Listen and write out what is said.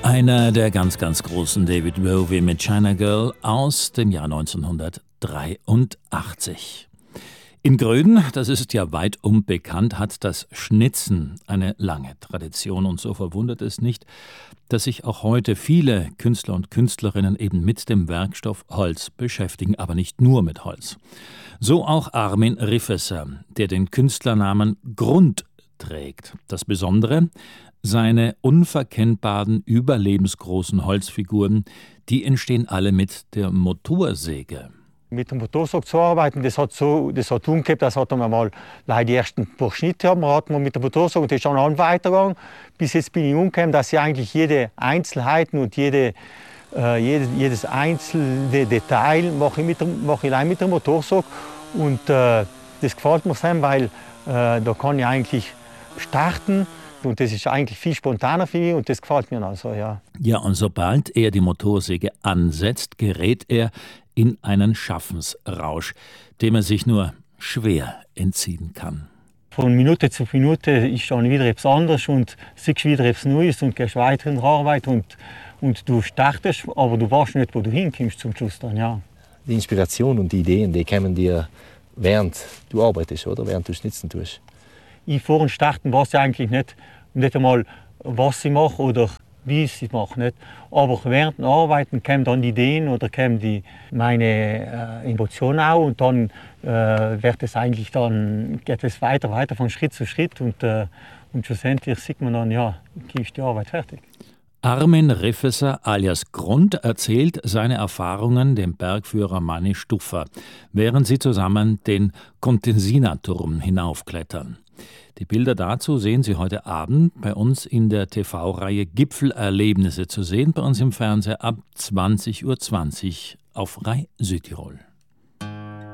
Einer der ganz, ganz großen, David Bowie mit China Girl aus dem Jahr 1983. In Gröden, das ist ja weitum bekannt, hat das Schnitzen eine lange Tradition. Und so verwundert es nicht, dass sich auch heute viele Künstler und Künstlerinnen eben mit dem Werkstoff Holz beschäftigen, aber nicht nur mit Holz. So auch Armin Rifesser, der den Künstlernamen Grund trägt. Das Besondere: seine unverkennbaren, überlebensgroßen Holzfiguren, die entstehen alle mit der Motorsäge. Mit dem Motorsäge zu arbeiten, das hat umgekehrt, das hat man mal leider die ersten paar Schnitte haben, hat man mit der Motorsäge, und das ist schon an weitergegangen. Bis jetzt bin ich umgekommen, dass ich eigentlich jede Einzelheit und jedes einzelne Detail mache ich allein mit der Motorsäge. Und das gefällt mir sehr, weil da kann ich eigentlich starten. Und das ist eigentlich viel spontaner für mich und das gefällt mir also, ja. Ja, und sobald er die Motorsäge ansetzt, gerät er in einen Schaffensrausch, dem er sich nur schwer entziehen kann. Von Minute zu Minute ist schon wieder etwas anderes und siehst wieder etwas Neues und gehst weiter in der Arbeit und du startest, aber du weißt nicht, wo du hinkommst zum Schluss dann, ja. Die Inspiration und die Ideen, die kommen dir während du arbeitest, oder? Während du schnitzen tust. Ich vor dem Starten weiß ich eigentlich nicht einmal, was ich mache oder wie ich es mache. Nicht. Aber während dem Arbeiten kommen dann die Ideen oder kommen meine Emotionen auch und dann geht es weiter von Schritt zu Schritt und schlussendlich sieht man dann, ja, ist die Arbeit fertig. Armin Rifesser alias Grund erzählt seine Erfahrungen dem Bergführer Manni Stuffer, während sie zusammen den Contensina-Turm hinaufklettern. Die Bilder dazu sehen Sie heute Abend bei uns in der TV-Reihe Gipfelerlebnisse zu sehen, bei uns im Fernseher ab 20:20 Uhr auf Rai Südtirol.